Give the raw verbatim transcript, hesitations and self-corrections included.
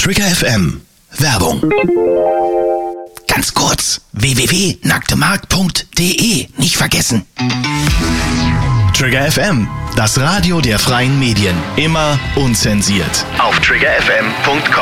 Trigger F M. Werbung. Ganz kurz, w w w punkt nacktemarkt punkt d e. Nicht vergessen. Trigger F M, das Radio der freien Medien. Immer unzensiert. Auf trigger f m punkt com.